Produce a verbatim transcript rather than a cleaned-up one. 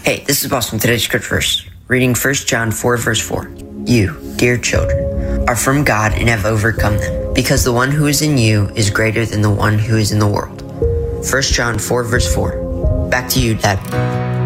Hey, this is Boss from today's scripture verse, reading First John four, verse four. You, dear children, are from God and have overcome them, because the one who is in you is greater than the one who is in the world. First John four, verse four. Back to you, Dad.